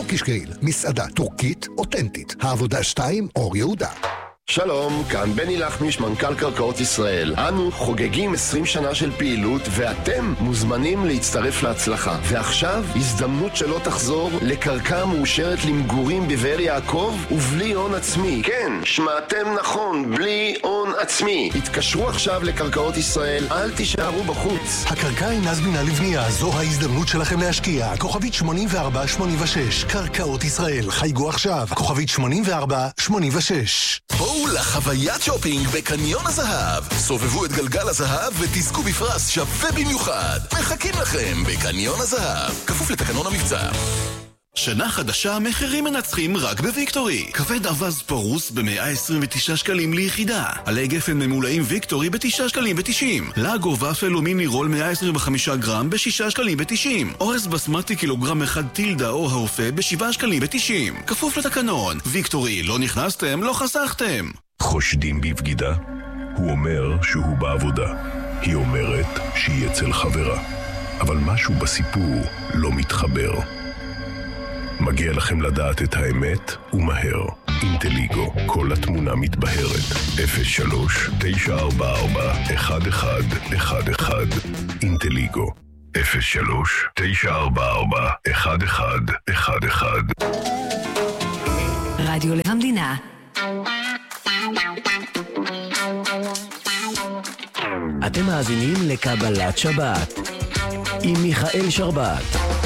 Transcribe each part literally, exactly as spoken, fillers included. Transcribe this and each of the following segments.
טורקיש גריל, מסעדה טורקית אותנטית. העבודה שתיים, אור יהודה. שלום, כאן בני לחמיש, מנכ"ל קרקעות ישראל. אנו חוגגים עשרים שנה של פעילות, ואתם מוזמנים להצטרף להצלחה. ועכשיו, הזדמנות שלא תחזור לקרקע מאושרת למגורים בבאר יעקב ובלי הון עצמי. כן, שמעתם נכון, בלי הון עצמי. התקשרו עכשיו לקרקעות ישראל, אל תישארו בחוץ. הקרקע אינה זמינה לבנייה, זו ההזדמנות שלכם להשקיע. כוכבית שמונים וארבע שמונים ושש, קרקעות ישראל, חייגו עכשיו. כוכבית שמונים וארבע שמונים ושש. בואו לחוויית שופינג בקניון הזהב. סובבו את גלגל הזהב ותזכו בפרס שווה במיוחד. מחכים לכם בקניון הזהב. כפוף לתקנון המבצע. שנה חדשה, מחירים מנצחים רק בוויקטורי. כבד אבז פרוס ב-מאה עשרים ותשעה שקלים ליחידה. עלי גפן ממולאים ויקטורי ב-תשעה שקלים ו-תשעים. לגו ופל ומיני רול מאה עשרים וחמישה גרם ב-שישה שקלים ו-תשעים. אורז בסמטי קילוגרם אחד טילדה או האופה ב-שבעה שקלים ו-תשעים. כפוף לתקנון. ויקטורי, לא נכנסתם, לא חסכתם. חושדים בבגידה? הוא אומר שהוא בעבודה. היא אומרת שהיא אצל חברה. אבל משהו בסיפור לא מתחבר. מגיע לכם לדעת את האמת ומהר. אינטליגו, כל התמונה מתבהרת. אפס שלוש תשע ארבע ארבע אחת אחד אחד אחד. אינטליגו, אפס שלוש תשע ארבע ארבע אחת אחד אחד אחד. רדיו המדינה. אתם מאזינים לקבלת שבת עם מיכאל שרבת.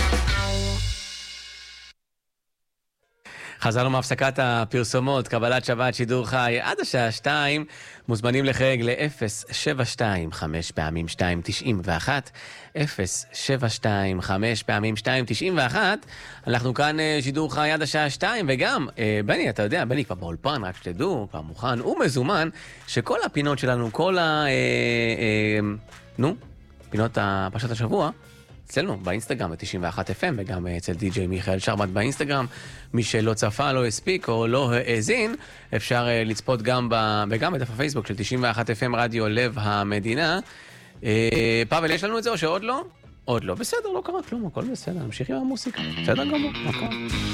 חזרנו מהפסקת הפרסומות, קבלת שבת שידור חי עד השעה שתיים, מוזמנים לחייג ל-אפס שבע שתיים חמש פעמים שתיים תשעים ואחת, אפס שבע שתיים חמש פעמים שתיים תשעים ואחת. אנחנו כאן שידור חי עד השעה שתיים, וגם, בני, אתה יודע, בני כבר באולפן, רק שתדעו, כבר מוכן ומזומן, שכל הפינות שלנו, כל ה... אה, אה, נו, פינות פרשת השבוע, אצלנו באינסטגרם ב-תשעים ואחת אף אם, וגם אצל די-ג'יי מיכאל שרבת באינסטגרם. מי שלא צפה, לא הספיק או לא האזין, אפשר לצפות גם ב... וגם בדף הפייסבוק של תשעים ואחת אף אם רדיו לב המדינה. פאבל, יש לנו את זה או שעוד לא? עוד לא. בסדר, לא קרה כלום, הכל בסדר, נמשיך עם המוסיקה. בסדר גמור, הכל.